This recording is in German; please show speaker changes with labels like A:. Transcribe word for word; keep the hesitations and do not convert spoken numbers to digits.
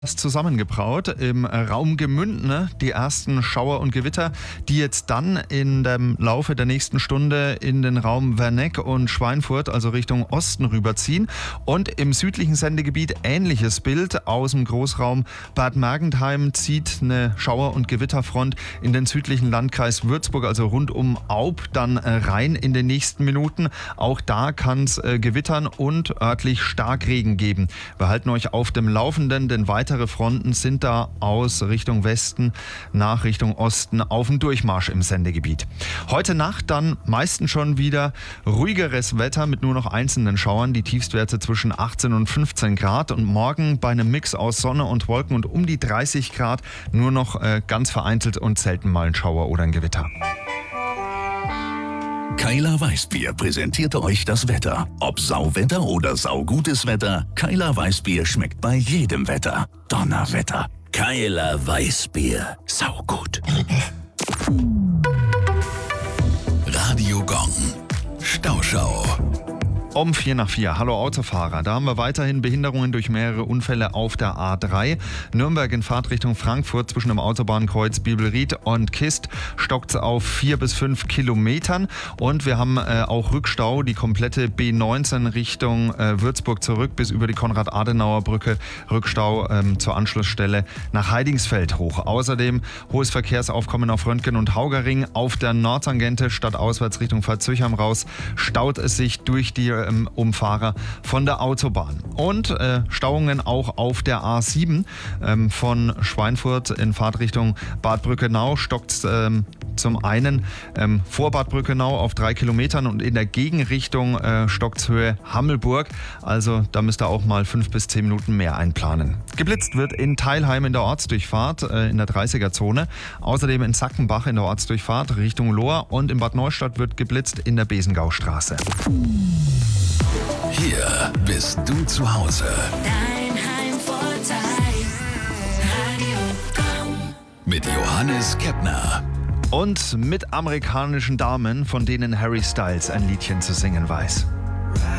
A: Das zusammengebraut im Raum Gemünden, die ersten Schauer und Gewitter, die jetzt dann in dem Laufe der nächsten Stunde in den Raum Werneck und Schweinfurt, also Richtung Osten rüberziehen. Und im südlichen Sendegebiet ähnliches Bild. Aus dem Großraum Bad Mergentheim zieht eine Schauer- und Gewitterfront in den südlichen Landkreis Würzburg, also rund um Aub, dann rein in den nächsten Minuten. Auch da kann es äh, gewittern und örtlich Starkregen geben. Wir halten euch auf dem Laufenden, denn weiter Weitere Fronten sind da aus Richtung Westen nach Richtung Osten auf dem Durchmarsch im Sendegebiet. Heute Nacht dann meistens schon wieder ruhigeres Wetter mit nur noch einzelnen Schauern. Die Tiefstwerte zwischen achtzehn und fünfzehn Grad. Und morgen bei einem Mix aus Sonne und Wolken und um die dreißig Grad nur noch äh, ganz vereinzelt und selten mal ein Schauer oder ein Gewitter.
B: Keiler Weißbier präsentierte euch das Wetter. Ob Sauwetter oder saugutes Wetter, Keiler Weißbier schmeckt bei jedem Wetter. Donnerwetter. Keiler Weißbier. Saugut. Radio Gong. Stauschau.
A: Um vier nach vier. Hallo Autofahrer. Da haben wir weiterhin Behinderungen durch mehrere Unfälle auf der A drei. Nürnberg in Fahrtrichtung Frankfurt zwischen dem Autobahnkreuz Bibelried und Kist stockt es auf vier bis fünf Kilometern. Und wir haben äh, auch Rückstau, die komplette B neunzehn Richtung äh, Würzburg zurück bis über die Konrad-Adenauer-Brücke. Rückstau ähm, zur Anschlussstelle nach Heidingsfeld hoch. Außerdem hohes Verkehrsaufkommen auf Röntgen und Haugerring. Auf der Nordtangente stadtauswärts Richtung Pfalz-Zürchheim raus staut es sich durch die Umfahrer von der Autobahn. Und äh, Stauungen auch auf der A sieben ähm, von Schweinfurt in Fahrtrichtung Bad Brückenau stockt ähm, zum einen ähm, vor Bad Brückenau auf drei Kilometern und in der Gegenrichtung äh, stockt Höhe Hammelburg. Also da müsst ihr auch mal fünf bis zehn Minuten mehr einplanen. Geblitzt wird in Teilheim in der Ortsdurchfahrt äh, in der dreißiger-Zone. Außerdem in Sackenbach in der Ortsdurchfahrt Richtung Lohr und in Bad Neustadt wird geblitzt in der Besengaustraße.
B: Hier bist du zu Hause.
C: Dein Heimvorteil. Radio Gong.
B: Mit Johannes Keppner.
A: Und mit amerikanischen Damen, von denen Harry Styles ein Liedchen zu singen weiß.